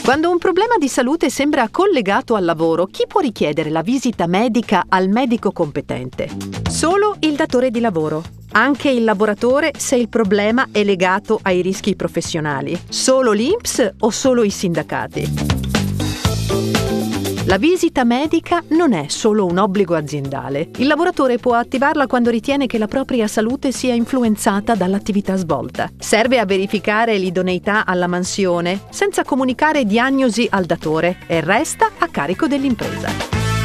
Quando un problema di salute sembra collegato al lavoro, chi può richiedere la visita medica al medico competente? Solo il datore di lavoro. Anche il lavoratore se il problema è legato ai rischi professionali. Solo l'INPS o solo i sindacati? La visita medica non è solo un obbligo aziendale. Il lavoratore può attivarla quando ritiene che la propria salute sia influenzata dall'attività svolta. Serve a verificare l'idoneità alla mansione senza comunicare diagnosi al datore e resta a carico dell'impresa.